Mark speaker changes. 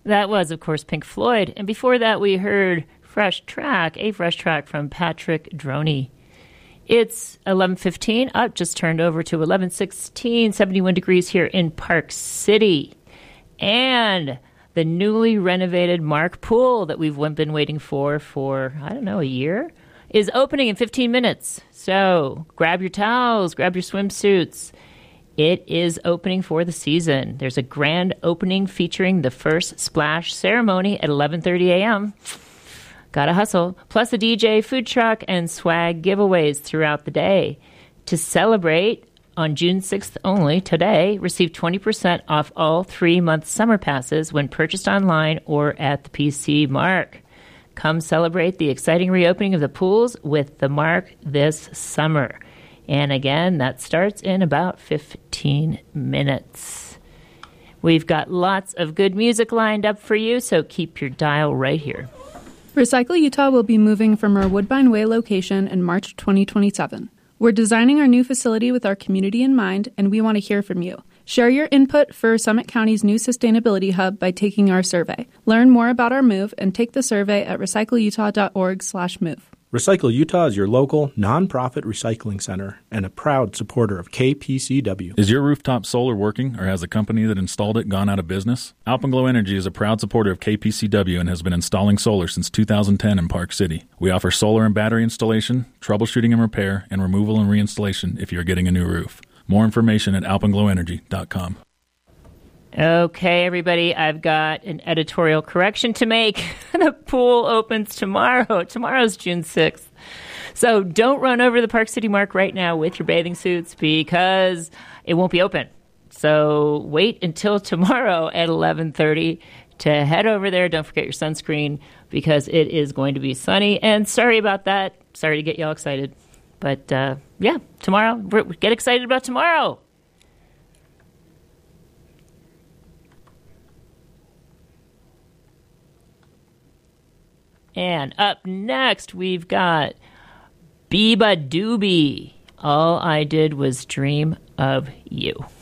Speaker 1: That was, of course, Pink Floyd. And before that, we heard a fresh track from Patrick Droney. It's 11:15, just turned over to 11:16, 71 degrees here in Park City. And the newly renovated Mark Pool that we've been waiting for, I don't know, a year, is opening in 15 minutes. So grab your towels, grab your swimsuits. It is opening for the season. There's a grand opening featuring the first splash ceremony at 11:30 a.m., Gotta hustle. Plus a DJ, food truck, and swag giveaways throughout the day. To celebrate, on June 6th only, today, receive 20% off all 3-month summer passes when purchased online or at the PC Mark. Come celebrate the exciting reopening of the pools with the Mark this summer. And again, that starts in about 15 minutes. We've got lots of good music lined up for you, so keep your dial right here.
Speaker 2: Recycle Utah will be moving from our Woodbine Way location in March 2027. We're designing our new facility with our community in mind, and we want to hear from you. Share your input for Summit County's new sustainability hub by taking our survey. Learn more about our move and take the survey at recycleutah.org/move.
Speaker 3: Recycle Utah is your local, nonprofit recycling center and a proud supporter of KPCW.
Speaker 4: Is your rooftop solar working, or has the company that installed it gone out of business? Alpenglow Energy is a proud supporter of KPCW and has been installing solar since 2010 in Park City. We offer solar and battery installation, troubleshooting and repair, and removal and reinstallation if you're getting a new roof. More information at alpenglowenergy.com.
Speaker 1: Okay, everybody, I've got an editorial correction to make. The pool opens tomorrow. Tomorrow's June 6th. So don't run over to the Park City Mark right now with your bathing suits because it won't be open. So wait until tomorrow at 11:30 to head over there. Don't forget your sunscreen because it is going to be sunny. And sorry about that. Sorry to get y'all excited. But, yeah, tomorrow. Get excited about tomorrow. And up next, we've got Biba Doobie. All I Did Was Dream of You.